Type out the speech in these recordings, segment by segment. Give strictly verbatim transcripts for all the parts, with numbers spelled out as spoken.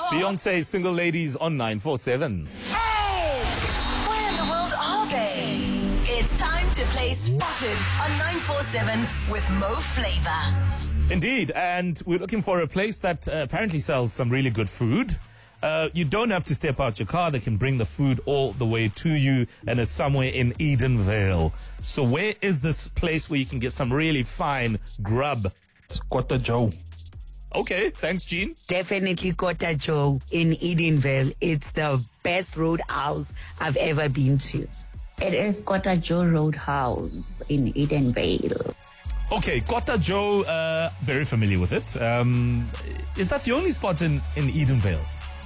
Beyonce, Single Ladies on nine four seven. Hey! Where in the world are they? It's time to play Spotted on nine four seven with Mo Flava. Indeed, and we're looking for a place that uh, apparently sells some really good food. Uh, you don't have to step out your car. They can bring the food all the way to you, and it's somewhere in Edenvale. So where is this place where you can get some really fine grub? Kota Joe. Okay, thanks, Gene. Definitely Kota Joe in Edenvale. It's the best roadhouse I've ever been to. It is Kota Joe Roadhouse in Edenvale. Okay, Kota Joe, uh, very familiar with it. Um, is that the only spot in, in Edenvale?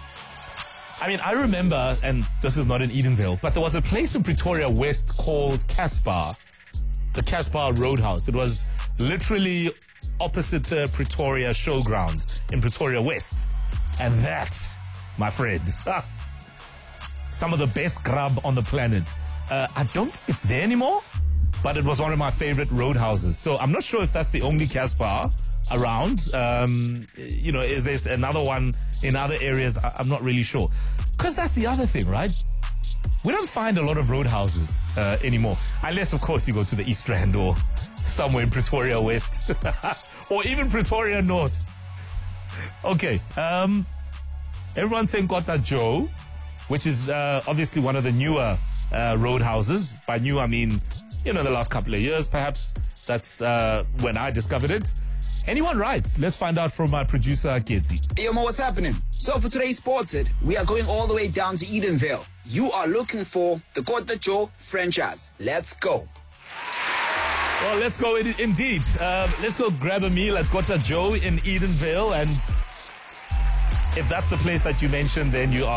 I mean, I remember, and this is not in Edenvale, but there was a place in Pretoria West called Caspar, the Caspar Roadhouse. It was literally opposite the Pretoria Showgrounds in Pretoria West. And that, my friend, ah, some of the best grub on the planet. Uh, I don't think it's there anymore, but it was one of my favorite roadhouses. So I'm not sure if that's the only Caspar around. Um, you know, is there another one in other areas? I- I'm not really sure. Because that's the other thing, right? We don't find a lot of roadhouses uh, anymore. Unless, of course, you go to the East Rand or somewhere in Pretoria West. Or even Pretoria North. Okay. Um, everyone's saying Kota Joe, which is uh, obviously one of the newer uh, roadhouses. By new, I mean, you know, the last couple of years, perhaps. That's uh, when I discovered it. Anyone right? Let's find out from my producer, Ketsi. Hey, Mo, what's happening? So for today's Sported, we are going all the way down to Edenvale. You are looking for the Kota Joe franchise. Let's go. Well, let's go in, indeed. Um, let's go grab a meal at Kota Joe in Edenvale. And if that's the place that you mentioned, then you are